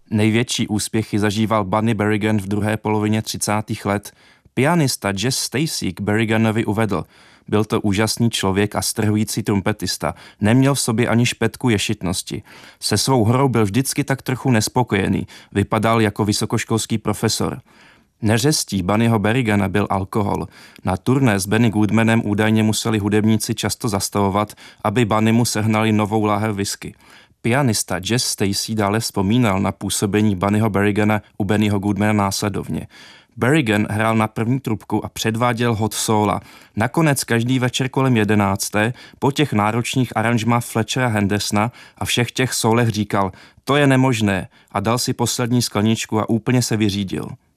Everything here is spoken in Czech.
Největší úspěchy zažíval Bunny Berrigan v druhé polovině 30. let. Pianista Jazz Stacey k Berriganovi uvedl: byl to úžasný člověk a strhující trumpetista. Neměl v sobě ani špetku ješitnosti. Se svou hrou byl vždycky tak trochu nespokojený. Vypadal jako vysokoškolský profesor. Neřestí Bunnyho Berrigana byl alkohol. Na turné s Benny Goodmanem údajně museli hudebníci často zastavovat, aby Bunnymu sehnali novou láhev whisky. Pianista Jazz Stacey dále vzpomínal na působení Bunnyho Berrigana u Bennyho Goodmana následovně. Berrigan hrál na první trubku a předváděl hot sóla. Nakonec každý večer kolem 11. po těch náročných aranžmách Fletchera Hendersona a všech těch sólech říkal: to je nemožné, a dal si poslední skleničku a úplně se vyřídil.